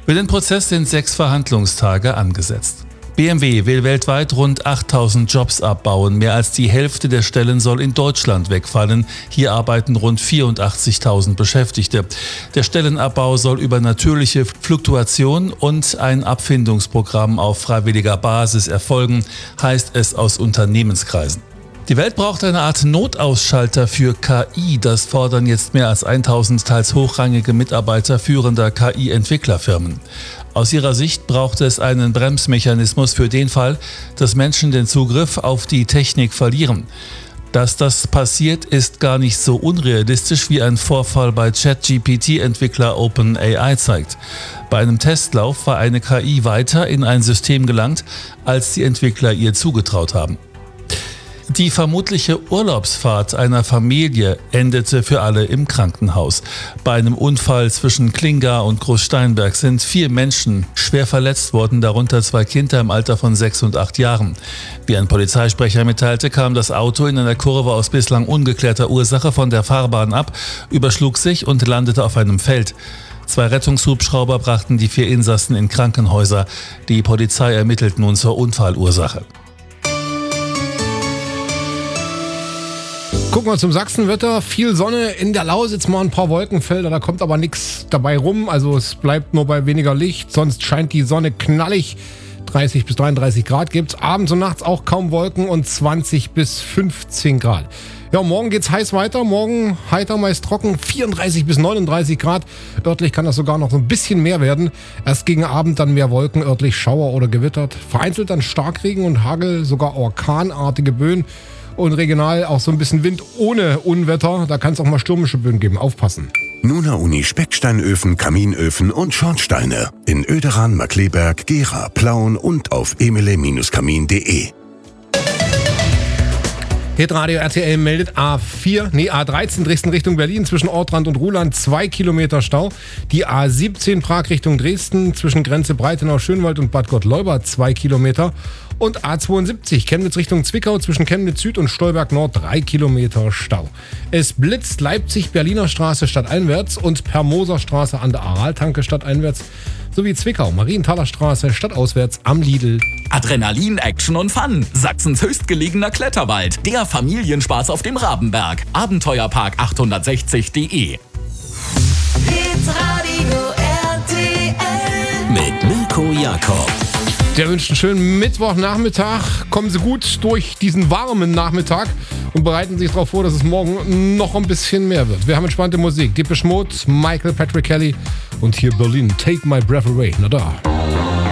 Für den Prozess sind 6 Verhandlungstage angesetzt. BMW will weltweit rund 8.000 Jobs abbauen. Mehr als die Hälfte der Stellen soll in Deutschland wegfallen. Hier arbeiten rund 84.000 Beschäftigte. Der Stellenabbau soll über natürliche Fluktuation und ein Abfindungsprogramm auf freiwilliger Basis erfolgen, heißt es aus Unternehmenskreisen. Die Welt braucht eine Art Notausschalter für KI. Das fordern jetzt mehr als 1.000 teils hochrangige Mitarbeiter führender KI-Entwicklerfirmen. Aus ihrer Sicht braucht es einen Bremsmechanismus für den Fall, dass Menschen den Zugriff auf die Technik verlieren. Dass das passiert, ist gar nicht so unrealistisch, wie ein Vorfall bei ChatGPT-Entwickler OpenAI zeigt. Bei einem Testlauf war eine KI weiter in ein System gelangt, als die Entwickler ihr zugetraut haben. Die vermutliche Urlaubsfahrt einer Familie endete für alle im Krankenhaus. Bei einem Unfall zwischen Klinga und Großsteinberg sind 4 Menschen schwer verletzt worden, darunter 2 Kinder im Alter von 6 und 8 Jahren. Wie ein Polizeisprecher mitteilte, kam das Auto in einer Kurve aus bislang ungeklärter Ursache von der Fahrbahn ab, überschlug sich und landete auf einem Feld. 2 Rettungshubschrauber brachten die 4 Insassen in Krankenhäuser. Die Polizei ermittelt nun zur Unfallursache. Gucken wir zum Sachsenwetter. Viel Sonne, in der Lausitz mal ein paar Wolkenfelder, da kommt aber nichts dabei rum. Also es bleibt nur bei weniger Licht, sonst scheint die Sonne knallig. 30 bis 33 Grad gibt's. Abends und nachts auch kaum Wolken und 20 bis 15 Grad. Ja, morgen geht's heiß weiter. Morgen heiter, meist trocken, 34 bis 39 Grad. Örtlich kann das sogar noch so ein bisschen mehr werden. Erst gegen Abend dann mehr Wolken, örtlich Schauer oder gewittert. Vereinzelt dann Starkregen und Hagel, sogar orkanartige Böen. Und regional auch so ein bisschen Wind ohne Unwetter. Da kann es auch mal stürmische Böen geben. Aufpassen. Nuna Uni Specksteinöfen, Kaminöfen und Schornsteine. In Oederan, Markleberg, Gera, Plauen und auf emele-kamin.de. Hitradio RTL meldet A13 Dresden Richtung Berlin zwischen Ortrand und Ruhland 2 Kilometer Stau. Die A17 Prag Richtung Dresden zwischen Grenze Breitenau-Schönwald und Bad Gottleuba 2 Kilometer. Und A72 Chemnitz Richtung Zwickau zwischen Chemnitz Süd und Stolberg Nord 3 Kilometer Stau. Es blitzt Leipzig Berliner Straße stadteinwärts und Permoser Straße an der Araltanke stadteinwärts sowie Zwickau Marienthaler Straße stadtauswärts am Lidl. Adrenalin, Action und Fun. Sachsens höchstgelegener Kletterwald. Der Familienspaß auf dem Rabenberg. Abenteuerpark 860.de. Hitradio RTL Mit Mirko Jakob. Der wünscht einen schönen Mittwochnachmittag. Kommen Sie gut durch diesen warmen Nachmittag und bereiten sich darauf vor, dass es morgen noch ein bisschen mehr wird. Wir haben entspannte Musik. Depeche Mode, Michael Patrick Kelly und hier Berlin. Take My Breath Away. Na da.